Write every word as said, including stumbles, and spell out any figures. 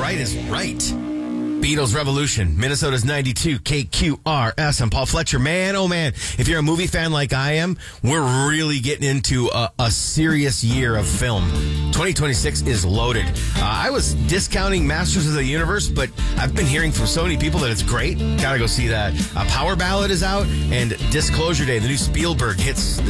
right is right. Beatles Revolution, Minnesota's ninety-two K Q R S. I'm Paul Fletcher. Man, oh man, if you're a movie fan like I am, we're really getting into a, a serious year of film. twenty twenty-six is loaded. Uh, I was discounting Masters of the Universe, but I've been hearing from so many people that it's great. Gotta go see that. Uh, Power Ballad is out, and Disclosure Day, the new Spielberg, hits